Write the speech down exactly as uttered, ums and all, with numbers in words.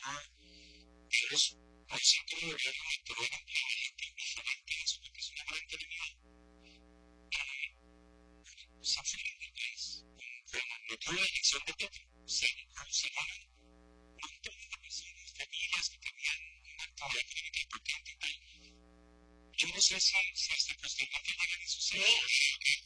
Dios, al centro de gobierno de todo el empleo de gente indiferente a eso, porque es una gran calidad. Se fue del país con motivo de la elección de Petro. Se cancelaron un montón de personas, familias que tenían una actividad económica importante y tal. Yo no sé si, si hasta posteriormente llegan a suceder.